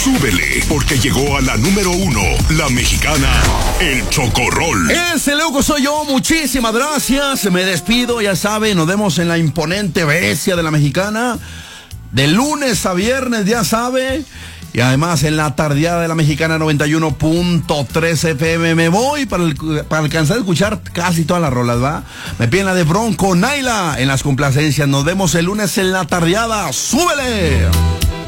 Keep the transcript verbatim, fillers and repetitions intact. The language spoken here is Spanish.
súbele, porque llegó a la número uno, la mexicana, el Chocorrol. Ese loco soy yo, muchísimas gracias. Me despido, ya saben, nos vemos en la imponente bestia de la mexicana. De lunes a viernes, ya sabe. Y además en la tardeada de la mexicana noventa y uno punto tres F M. Me voy para, el, para alcanzar a escuchar casi todas las rolas, ¿va? Me piden la de Bronco, Naila en las complacencias. Nos vemos el lunes en la tardeada. ¡Súbele!